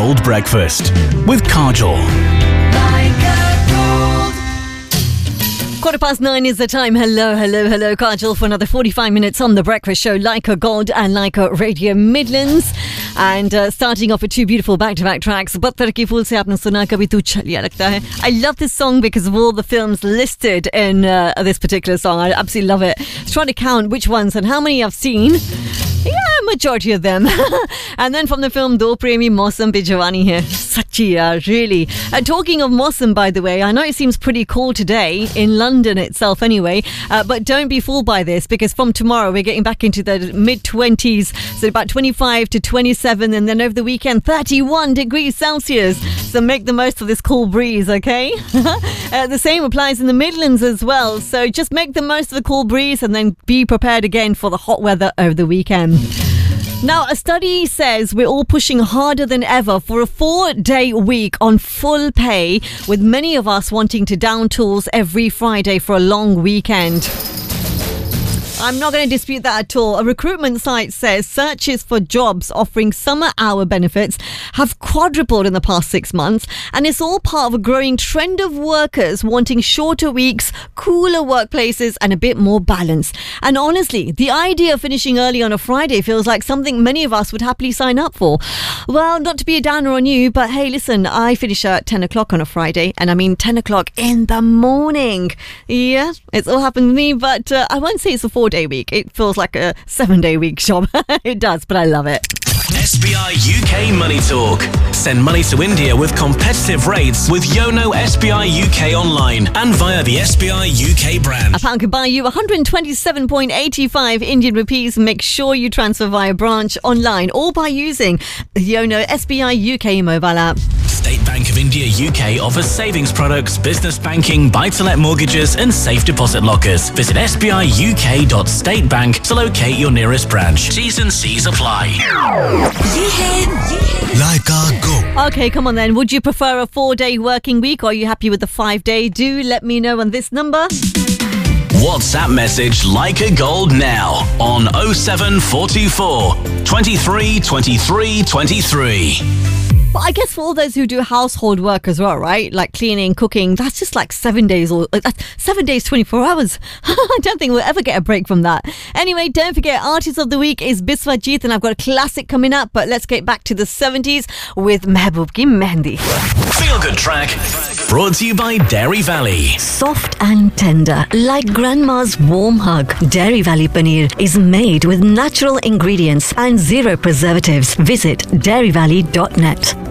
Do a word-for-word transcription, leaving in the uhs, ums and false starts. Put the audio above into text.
Gold Breakfast with Kajol. Quarter past nine is the time. Hello, hello, hello, Kajol, for another forty-five minutes on The Breakfast Show, Leica Gold and Leica Radio Midlands. And uh, starting off with two beautiful back-to-back tracks. Battar ki Phool se aapne suna kabhi tu chaliya lagta hai. I love this song because of all the films listed in uh, this particular song. I absolutely love it. I was trying to count which ones and how many I've seen. Yeah, majority of them. And then from the film Do Premi Mausam Pe Jawani Hai. Sachi yaar, really. Uh, talking of Mausam, by the way, I know it seems pretty cold today in London itself anyway, uh, but don't be fooled by this, because from tomorrow we're getting back into the mid-twenties, so about twenty-five to twenty-seven, and then over the weekend thirty-one degrees Celsius. So make the most of this cool breeze, okay? uh, the same applies in the Midlands as well, so just make the most of the cool breeze and then be prepared again for the hot weather over the weekend. Now, a study says we're all pushing harder than ever for a four-day week on full pay, with many of us wanting to down tools every Friday for a long weekend. I'm not going to dispute that at all. A recruitment site says searches for jobs offering summer hour benefits have quadrupled in the past six months, and it's all part of a growing trend of workers wanting shorter weeks, cooler workplaces, and a bit more balance. And honestly, the idea of finishing early on a Friday feels like something many of us would happily sign up for. Well, not to be a downer on you, but hey, listen, I finish at ten o'clock on a Friday, and I mean ten o'clock in the morning. Yeah, it's all happened to me, but uh, I won't say it's a four day week. It feels like a seven day week job. It does, but I love it. S B I U K Money Talk. Send money to India with competitive rates with Yono S B I U K online and via the S B I U K brand. A pound could buy you one hundred twenty-seven point eight five Indian rupees. Make sure you transfer via branch, online, or by using the Yono S B I U K mobile app. State Bank of India U K offers savings products, business banking, buy-to-let mortgages and safe deposit lockers. Visit s b i u k dot state bank to locate your nearest branch. T's and C's apply. Leica Go. Okay, come on then. Would you prefer a four-day working week, or are you happy with the five-day? Do let me know on this number. WhatsApp message Leica Gold now on oh seven four two four, twenty-three, twenty-three, twenty-three. But I guess for all those who do household work as well, right? Like cleaning, cooking, that's just like seven days or uh, seven days, twenty-four hours. I don't think we'll ever get a break from that. Anyway, don't forget, Artist of the Week is Biswajit, and I've got a classic coming up. But let's get back to the seventies with Mehboob ki Mehndi. Feel Good Track brought to you by Dairy Valley. Soft and tender, like grandma's warm hug. Dairy Valley Paneer is made with natural ingredients and zero preservatives. Visit dairy valley dot net.